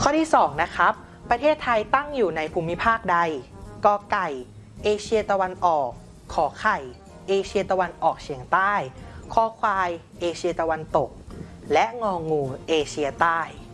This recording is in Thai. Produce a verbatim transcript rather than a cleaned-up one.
ข้อที่สองนะครับประเทศไทยตั้งอยู่ในภูมิภาคใดกอไก่เอเชียตะวันออกขอไข่เอเชียตะวันออกเฉียงใต้คอควายเอเชียตะวันตกและงองูเอเชียใต้